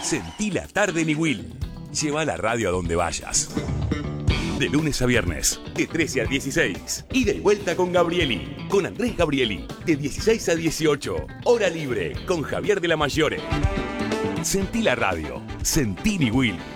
Sentí la tarde en Iguil. Lleva la radio a donde vayas. De lunes a viernes, de 13 a 16. Ida y vuelta con Gabrieli. Con Andrés Gabrieli. De 16 a 18. Hora libre con Javier de la Mayore. Sentí la radio. Sentí Iguil.